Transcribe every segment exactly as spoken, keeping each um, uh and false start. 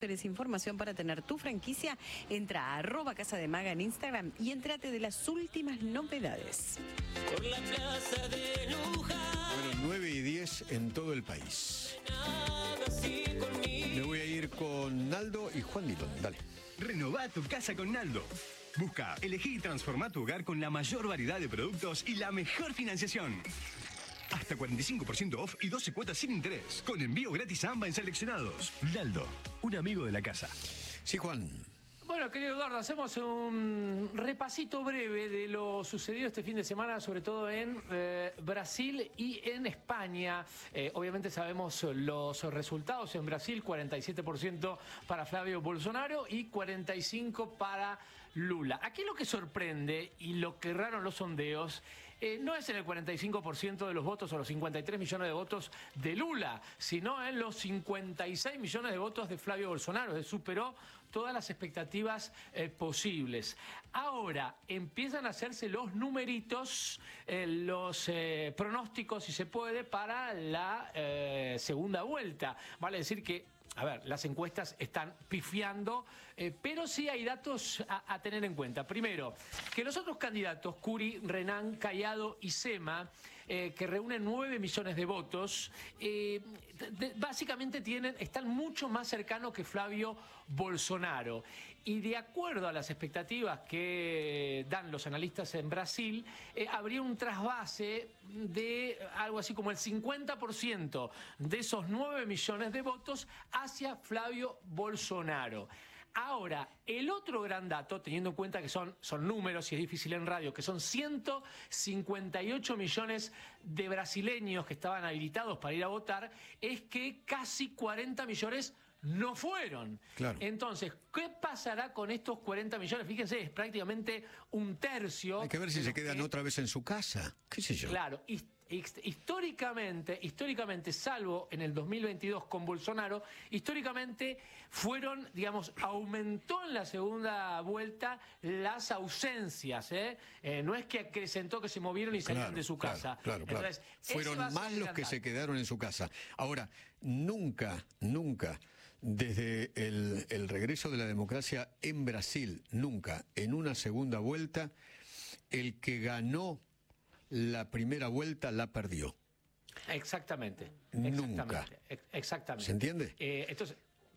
Tienes información para tener tu franquicia, entra a arroba Casa de Maga en Instagram y entrate de las últimas novedades. Por la plaza de Luján. Bueno, nueve y diez en todo el país. Me voy a ir con Naldo y Juan Dillon. Dale. Renová tu casa con Naldo. Busca, elegí y transformá tu hogar con la mayor variedad de productos y la mejor financiación. Hasta cuarenta y cinco por ciento off y doce cuotas sin interés. Con envío gratis a AMBA en seleccionados. Naldo, un amigo de la casa. Sí, Juan. Bueno, querido Eduardo, hacemos un repasito breve de lo sucedido este fin de semana, sobre todo en eh, Brasil y en España. Eh, obviamente sabemos los resultados. En Brasil, cuarenta y siete por ciento para Flavio Bolsonaro y cuarenta y cinco por ciento para Lula. Aquí lo que sorprende y lo que erraron los sondeos eh, no es en el cuarenta y cinco por ciento de los votos o los cincuenta y tres millones de votos de Lula, sino en los cincuenta y seis millones de votos de Flavio Bolsonaro. Él superó todas las expectativas eh, posibles. Ahora empiezan a hacerse los numeritos, eh, los eh, pronósticos, si se puede, para la eh, segunda vuelta. Vale decir que, a ver, las encuestas están pifiando, eh, pero sí hay datos a, a tener en cuenta. Primero, que los otros candidatos, Curi, Renan, Cayado y Sema, eh, que reúnen nueve millones de votos, eh, de, básicamente tienen, están mucho más cercanos que Flavio Bolsonaro. Y de acuerdo a las expectativas que dan los analistas en Brasil, eh, habría un trasvase de algo así como el cincuenta por ciento de esos nueve millones de votos hacia Flavio Bolsonaro. Ahora, el otro gran dato, teniendo en cuenta que son, son números y es difícil en radio, que son ciento cincuenta y ocho millones de brasileños que estaban habilitados para ir a votar, es que casi cuarenta millones no fueron. Claro. Entonces, ¿qué pasará con estos cuarenta millones? Fíjense, es prácticamente un tercio. Hay que ver si se quedan que... otra vez en su casa. ¿Qué sé yo? Claro, y históricamente, históricamente, salvo en el dos mil veintidós con Bolsonaro, históricamente fueron, digamos, aumentó en la segunda vuelta las ausencias, ¿eh? Eh, no es que acrecentó que se movieron y salieron claro, de su claro, casa. Claro, claro. Entonces, fueron más los que se quedaron en su casa. Ahora, nunca, nunca, desde el, el regreso de la democracia en Brasil, nunca, en una segunda vuelta, el que ganó la primera vuelta la perdió. Exactamente. Nunca. Exactamente. exactamente. ¿Se entiende? Eh, entonces,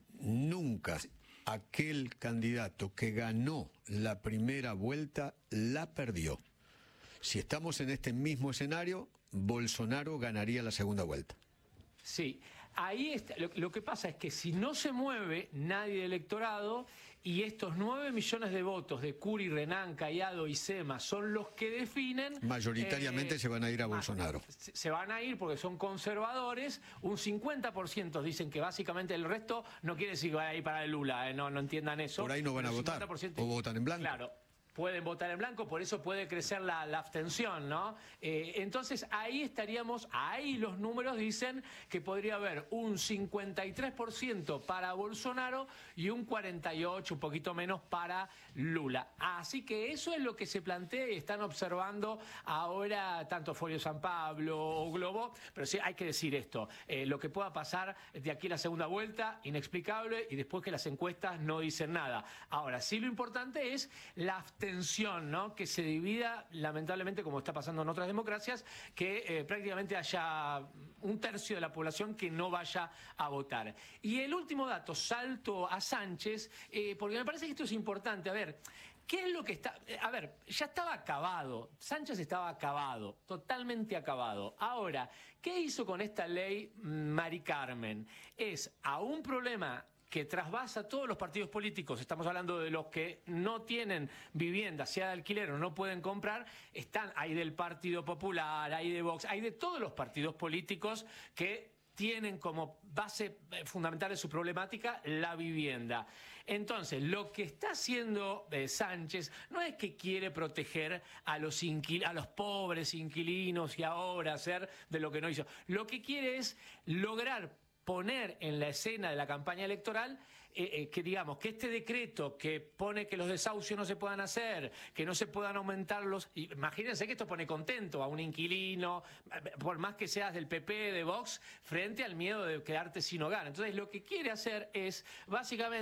nunca aquel candidato que ganó la primera vuelta la perdió. Si estamos en este mismo escenario, Bolsonaro ganaría la segunda vuelta. Sí, ahí está. Lo, lo que pasa es que si no se mueve nadie del electorado y estos nueve millones de votos de Curi, Renan, Cayado y Sema son los que definen... Mayoritariamente eh, se van a ir a ah, Bolsonaro. Se, se van a ir porque son conservadores. Un cincuenta por ciento dicen que básicamente el resto no quiere decir que van a ir para el Lula, eh, no, no entiendan eso. Por ahí no van a votar, o votan en blanco. Claro. Pueden votar en blanco, por eso puede crecer la, la abstención, ¿no? Eh, entonces ahí estaríamos, ahí los números dicen que podría haber un cincuenta y tres por ciento para Bolsonaro y un cuarenta y ocho por ciento, un poquito menos, para Lula. Así que eso es lo que se plantea y están observando ahora tanto Folio San Pablo o Globo, pero sí hay que decir esto, eh, lo que pueda pasar de aquí a la segunda vuelta, inexplicable, y después que las encuestas no dicen nada. Ahora, sí lo importante es la abstención. Tensión, ¿no? Que se divida, lamentablemente, como está pasando en otras democracias, que eh, prácticamente haya un tercio de la población que no vaya a votar. Y el último dato, salto a Sánchez, eh, porque me parece que esto es importante. A ver, ¿qué es lo que está...? A ver, ya estaba acabado. Sánchez estaba acabado, totalmente acabado. Ahora, ¿qué hizo con esta ley Mari Carmen? Es a un problema que trasvasa todos los partidos políticos, estamos hablando de los que no tienen vivienda, sea de alquiler o no pueden comprar, están ahí del Partido Popular, hay de Vox, hay de todos los partidos políticos que tienen como base fundamental de su problemática la vivienda. Entonces, lo que está haciendo eh, Sánchez no es que quiere proteger a los, inquil a los pobres inquilinos y ahora hacer de lo que no hizo. Lo que quiere es lograr poner en la escena de la campaña electoral eh, eh, que digamos, que este decreto que pone que los desahucios no se puedan hacer, que no se puedan aumentar los... Imagínense que esto pone contento a un inquilino, por más que seas del P P, de Vox, frente al miedo de quedarte sin hogar. Entonces lo que quiere hacer es, básicamente,